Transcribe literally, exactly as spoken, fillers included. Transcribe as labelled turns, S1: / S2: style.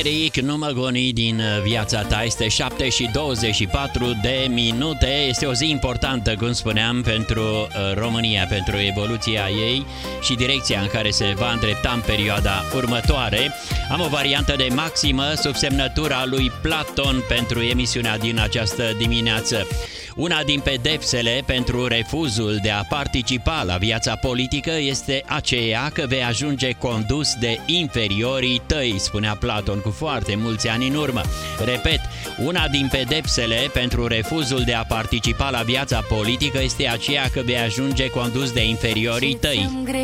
S1: Eric, nu mă goni din viața ta. Este șapte și douăzeci și patru de minute. Este o zi importantă, cum spuneam, pentru România, pentru evoluția ei și direcția în care se va îndrepta în perioada următoare. Am o variantă de maximă sub semnătura lui Platon pentru emisiunea din această dimineață. Una din pedepsele pentru refuzul de a participa la viața politică este aceea că vei ajunge condus de inferiorii tăi, spunea Platon cu foarte mulți ani în urmă. Repet, una din pedepsele pentru refuzul de a participa la viața politică este aceea că vei ajunge condus de inferiorii tăi.